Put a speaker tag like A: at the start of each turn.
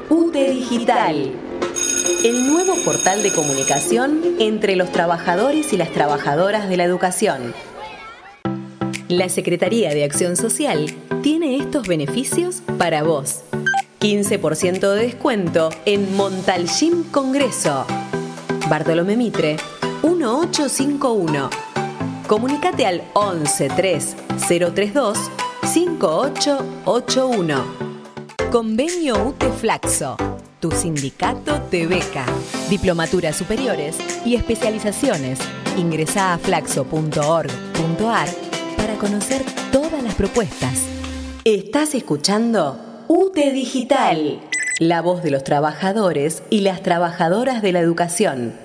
A: UTE Digital, el nuevo portal de comunicación entre los trabajadores y las trabajadoras de la educación. La Secretaría de Acción Social tiene estos beneficios para vos. 15% de descuento en Montalcín Congreso. Bartolomé Mitre, 1851. Comunicate al 11 3 032 5881. Convenio UTE Flaxo. Tu sindicato te beca. Diplomaturas superiores y especializaciones. Ingresá a flaxo.org.ar para conocer todas las propuestas. Estás escuchando UTE Digital, la voz de los trabajadores y las trabajadoras de la educación.